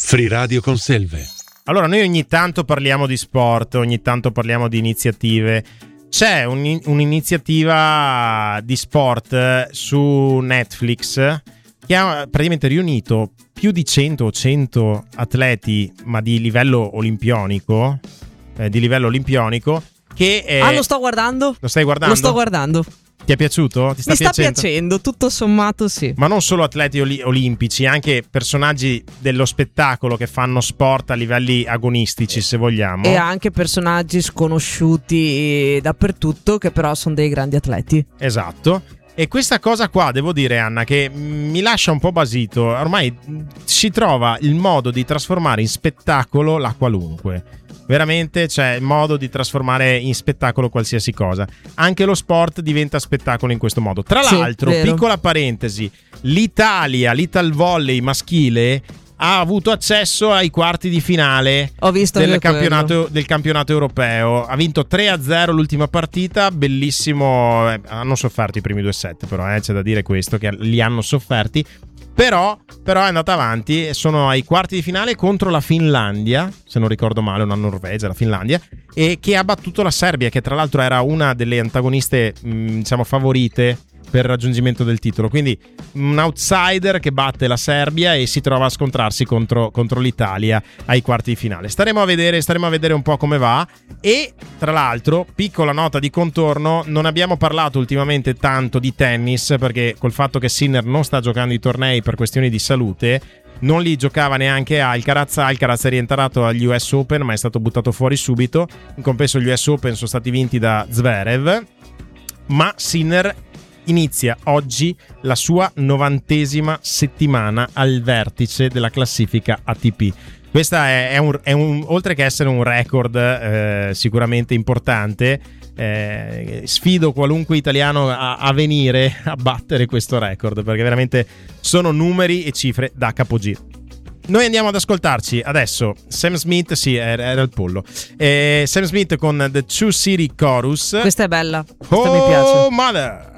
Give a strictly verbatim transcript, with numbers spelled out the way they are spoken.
Free Radio Conselve. Allora, noi ogni tanto parliamo di sport, ogni tanto parliamo di iniziative. C'è un, un'iniziativa di sport su Netflix che ha praticamente riunito più di cento o cento atleti, ma di livello olimpionico, eh, di livello olimpionico, che è... Ah, lo sto guardando? Lo stai guardando? Lo sto guardando. Ti è piaciuto? Ti sta Mi sta piacendo? piacendo, tutto sommato sì. Ma non solo atleti oli- olimpici, anche personaggi dello spettacolo che fanno sport a livelli agonistici, se vogliamo. E anche personaggi sconosciuti dappertutto, che però sono dei grandi atleti. Esatto. E questa cosa qua, devo dire, Anna, che mi lascia un po' basito. Ormai si trova il modo di trasformare in spettacolo la qualunque. Veramente c'è il modo di trasformare in spettacolo qualsiasi cosa. Anche lo sport diventa spettacolo in questo modo. Tra Sì, l'altro, vero. piccola parentesi, l'Italia, l'Ital Volley maschile ha avuto accesso ai quarti di finale Ho visto del anche quello. campionato, del campionato europeo. Ha vinto tre a zero l'ultima partita, bellissimo. Eh, hanno sofferto i primi due set, però eh, c'è da dire questo, che li hanno sofferti. Però, però è andata avanti e sono ai quarti di finale contro la Finlandia, se non ricordo male, una Norvegia, la Finlandia, e che ha battuto la Serbia, che tra l'altro era una delle antagoniste, mh, diciamo, favorite per il raggiungimento del titolo. Quindi un outsider che batte la Serbia e si trova a scontrarsi contro, contro l'Italia ai quarti di finale. Staremo a vedere, staremo a vedere un po' come va. E tra l'altro, piccola nota di contorno, non abbiamo parlato ultimamente tanto di tennis, perché col fatto che Sinner non sta giocando i tornei per questioni di salute, non li giocava neanche Alcaraz. Alcaraz è rientrato agli U S Open, ma è stato buttato fuori subito. In compenso gli U S Open sono stati vinti da Zverev, ma Sinner inizia oggi la sua novantesima settimana al vertice della classifica A T P. Questa è, è, un, è un, oltre che essere un record eh, sicuramente importante, eh, sfido qualunque italiano a, a venire a battere questo record, perché veramente sono numeri e cifre da capogiro. Noi andiamo ad ascoltarci adesso Sam Smith, sì, era, era il pollo. Eh, Sam Smith con The Two City Chorus. Questa è bella, questa Oh, mi piace. Mother.